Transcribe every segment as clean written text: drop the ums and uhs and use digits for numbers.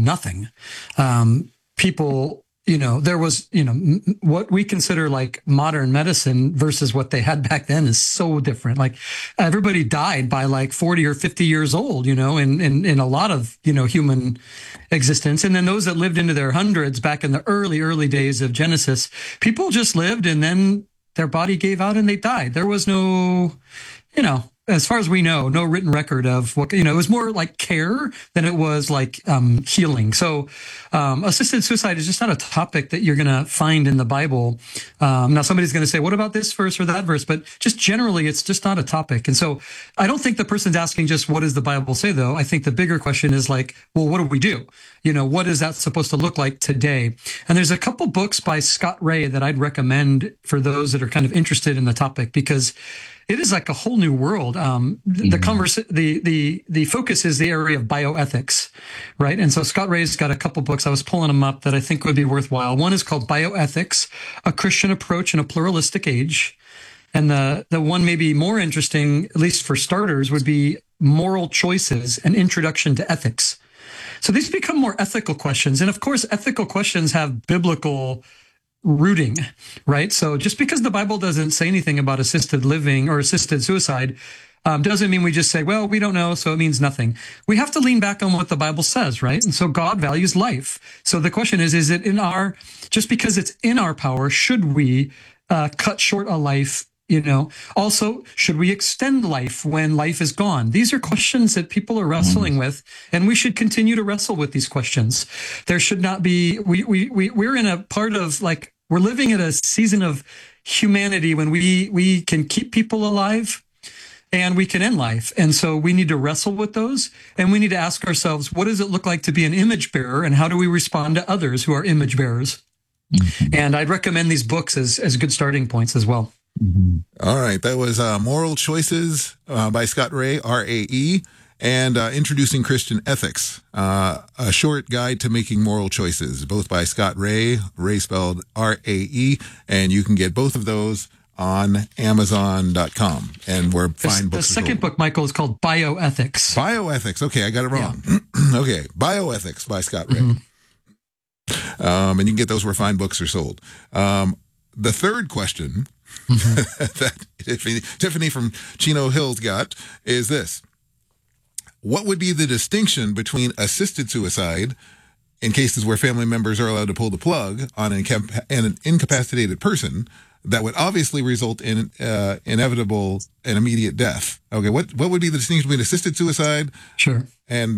nothing. People, there was, what we consider like modern medicine versus what they had back then is so different. Like everybody died by like 40 or 50 years old, in a lot of, human existence. And then those that lived into their hundreds back in the early days of Genesis, people just lived and then their body gave out and they died. There was no, as far as we know, no written record of what, it was more like care than it was like healing. So assisted suicide is just not a topic that you're going to find in the Bible. Now somebody's going to say, what about this verse or that verse? But just generally, it's just not a topic. And so I don't think the person's asking just what does the Bible say, though. I think the bigger question is like, well, what do we do? What is that supposed to look like today? And there's a couple books by Scott Ray that I'd recommend for those that are kind of interested in the topic, because it is like a whole new world. The focus is the area of bioethics, right? And so Scott Ray's got a couple books. I was pulling them up that I think would be worthwhile. One is called Bioethics, A Christian Approach in a Pluralistic Age. And the one maybe more interesting, at least for starters, would be Moral Choices, An Introduction to Ethics. So these become more ethical questions. And of course, ethical questions have biblical rooting, right? So just because the Bible doesn't say anything about assisted living or assisted suicide doesn't mean we just say, well, we don't know, so it means nothing. We have to lean back on what the Bible says, right? And so God values life. So the question is it just because it's in our power, should we cut short a life? Also, should we extend life when life is gone? These are questions that people are wrestling with, and we should continue to wrestle with these questions. There should not be, we're in a part of like, we're living in a season of humanity when we can keep people alive and we can end life. And so we need to wrestle with those, and we need to ask ourselves, what does it look like to be an image bearer, and how do we respond to others who are image bearers? And I'd recommend these books as good starting points as well. All right. That was Moral Choices by Scott Ray, R-A-E, and Introducing Christian Ethics, a short guide to making moral choices, both by Scott Ray, Ray spelled R-A-E, and you can get both of those on Amazon.com, and where fine books. The second book, Michael, is called Bioethics. Bioethics. Okay, I got it wrong. Yeah. Okay, Bioethics by Scott Ray. And you can get those where fine books are sold. The third question that Tiffany from Chino Hills got is this: what would be the distinction between assisted suicide in cases where family members are allowed to pull the plug on an incapacitated person that would obviously result in inevitable and immediate death? Okay, what would be the distinction between assisted suicide, sure, and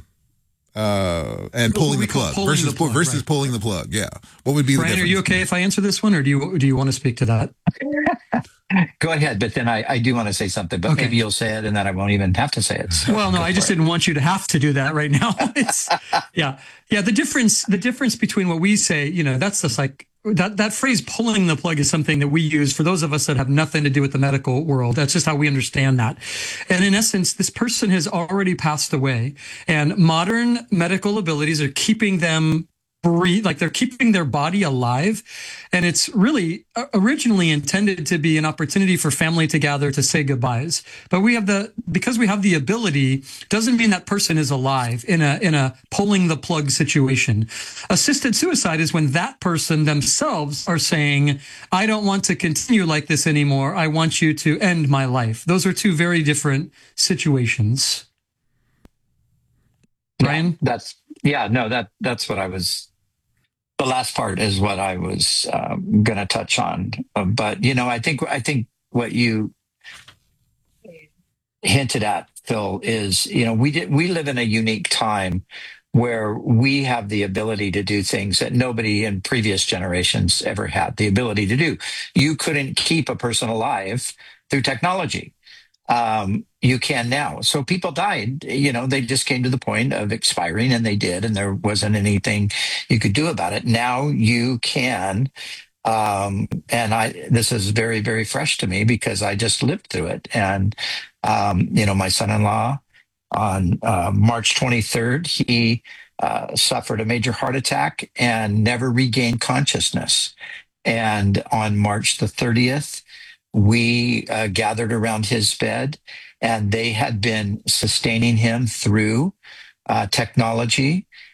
pulling the plug versus pulling the plug? Yeah, what would be Brian, the difference? Are you okay if I answer this one, or do you want to speak to that? Go ahead, but then I do want to say something, but maybe you'll say it and then I won't even have to say it. So well, no, I just didn't want you to have to do that right now. Yeah. The difference between what we say, that's just like that phrase pulling the plug is something that we use for those of us that have nothing to do with the medical world. That's just how we understand that. And in essence, this person has already passed away, and modern medical abilities are keeping them breathe, like they're keeping their body alive. And it's really originally intended to be an opportunity for family to gather to say goodbyes. But because we have the ability, doesn't mean that person is alive in a pulling the plug situation. Assisted suicide is when that person themselves are saying, I don't want to continue like this anymore. I want you to end my life. Those are two very different situations. Brian? That's what I was. The last part is what I was going to touch on. But, I think what you hinted at, Phil, is, we live in a unique time where we have the ability to do things that nobody in previous generations ever had the ability to do. You couldn't keep a person alive through technology. You can now. So people died, they just came to the point of expiring, and they did, and there wasn't anything you could do about it. Now you can. This is very, very fresh to me because I just lived through it. And, my son-in-law on March 23rd, he suffered a major heart attack and never regained consciousness. And on March the 30th, we gathered around his bed, and they had been sustaining him through technology.